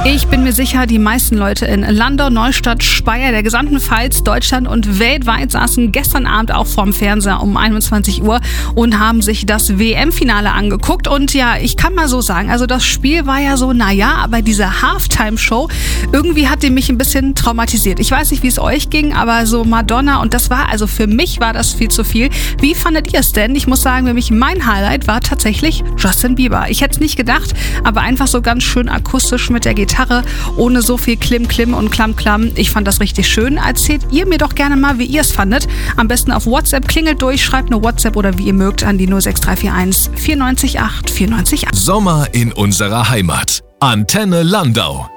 Ich bin mir sicher, die meisten Leute in Landau, Neustadt, Speyer, der gesamten Pfalz, Deutschland und weltweit saßen gestern Abend auch vorm Fernseher um 21 Uhr und haben sich das WM-Finale angeguckt. Und ja, ich kann mal so sagen, also das Spiel war ja so, aber diese Halftime-Show, irgendwie hat die mich ein bisschen traumatisiert. Ich weiß nicht, wie es euch ging, aber so Madonna und das war, also für mich war das viel zu viel. Wie fandet ihr es denn? Ich muss sagen, für mich mein Highlight war tatsächlich Justin Bieber. Ich hätte es nicht gedacht, aber einfach so ganz schön akustisch mit der Gitarre, ohne so viel Klim und Klamm. Ich fand das richtig schön. Erzählt ihr mir doch gerne mal, wie ihr es fandet. Am besten auf WhatsApp, klingelt durch, schreibt eine WhatsApp oder wie ihr mögt an die 06341 94 8 94 8. Sommer in unserer Heimat. Antenne Landau.